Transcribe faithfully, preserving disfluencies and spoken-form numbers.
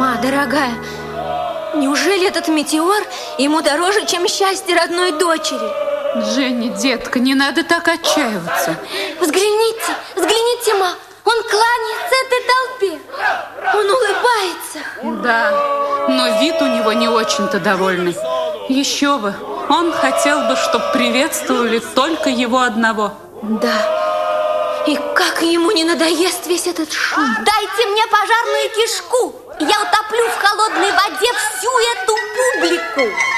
Ма, дорогая, неужели этот метеор ему дороже, чем счастье родной дочери? Дженни, детка, не надо так отчаиваться. Взгляните, взгляните, ма, он кланяется этой толпе. Он улыбается. Да, но вид у него не очень-то довольный. Еще бы, он хотел бы, чтобы приветствовали только его одного. Да. И как ему не надоест весь этот шум? Дайте мне пожарную кишку, и я утоплю в холодной воде всю эту публику.